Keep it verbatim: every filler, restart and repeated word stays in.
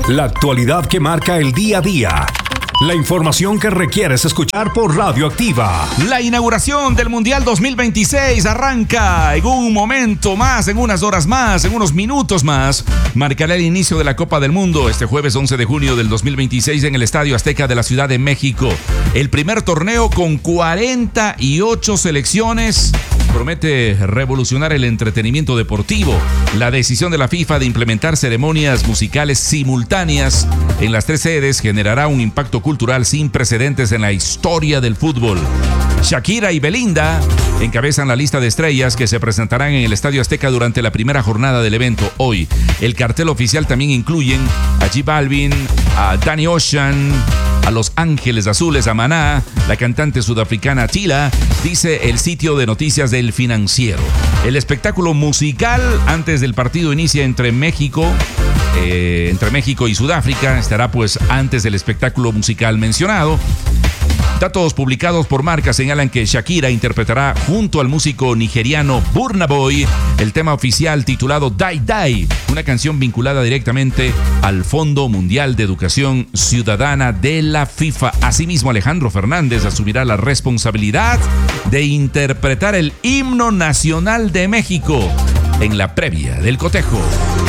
La actualidad que marca el día a día. La información que requieres escuchar por Radioactiva. La inauguración del Mundial dos mil veintiséis arranca en un momento más, en unas horas más, en unos minutos más. Marcará el inicio de la Copa del Mundo este jueves once de junio del dos mil veintiséis en el Estadio Azteca de la Ciudad de México. El primer torneo con cuarenta y ocho selecciones promete revolucionar el entretenimiento deportivo. La decisión de la FIFA de implementar ceremonias musicales simultáneas en las tres sedes generará un impacto cultural sin precedentes en la historia del fútbol. Shakira y Belinda encabezan la lista de estrellas que se presentarán en el Estadio Azteca durante la primera jornada del evento hoy. El cartel oficial también incluyen a J Balvin, a Danny Ocean, a Los Ángeles Azules, a Maná, la cantante sudafricana Tila, dice el sitio de noticias del Financiero. El espectáculo musical antes del partido inicia entre México, eh, entre México y Sudáfrica. Estará pues antes del espectáculo musical mencionado. Datos publicados por Marca señalan que Shakira interpretará junto al músico nigeriano Burna Boy el tema oficial titulado Die Die, una canción vinculada directamente al Fondo Mundial de Educación Ciudadana de la FIFA. Asimismo, Alejandro Fernández asumirá la responsabilidad de interpretar el himno nacional de México en la previa del cotejo.